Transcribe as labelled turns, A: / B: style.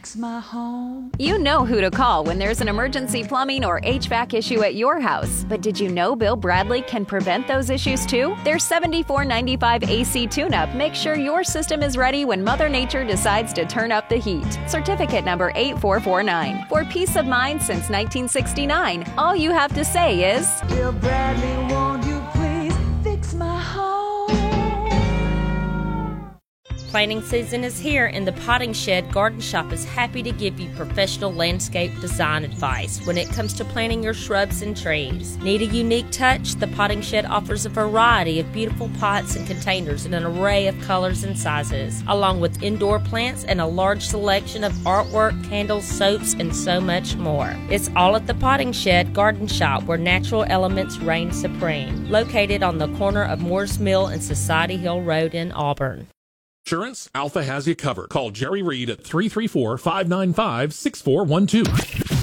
A: fix my home.
B: You know who to call when there's an emergency plumbing or HVAC issue at your house. But did you know Bill Bradley can prevent those issues too? Their $74.95 AC tune-up makes sure your system is ready when Mother Nature decides to turn up the heat. Certificate number 8449. For peace of mind since 1969, all you have to say is,
A: Bill Bradley, won't you please fix my home?
C: Planting season is here, and the Potting Shed Garden Shop is happy to give you professional landscape design advice when it comes to planting your shrubs and trees. Need a unique touch? The Potting Shed offers a variety of beautiful pots and containers in an array of colors and sizes, along with indoor plants and a large selection of artwork, candles, soaps, and so much more. It's all at the Potting Shed Garden Shop, where natural elements reign supreme. Located on the corner of Moore's Mill and Society Hill Road in Auburn.
D: Insurance, Alpha has you covered. Call Jerry Reed at 334-595-6412.